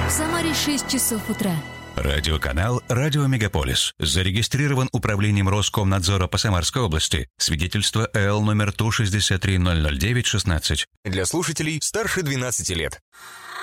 В Самаре 6 часов утра. Радиоканал «Радио Мегаполис». Зарегистрирован управлением Роскомнадзора по Самарской области. Свидетельство ЭЛ номер ТУ 6300916. Для слушателей старше 12 лет.